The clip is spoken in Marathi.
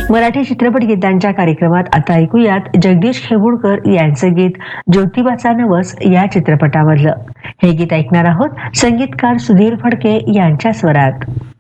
मराठी चित्रपट गीतांच्या कार्यक्रमात आता ऐकूयात जगदीश खेबुडकर यांचं गीत ज्योतिबाचा नवस या चित्रपटामधलं. हे गीत ऐकणार आहोत संगीतकार सुधीर फडके यांच्या स्वरात.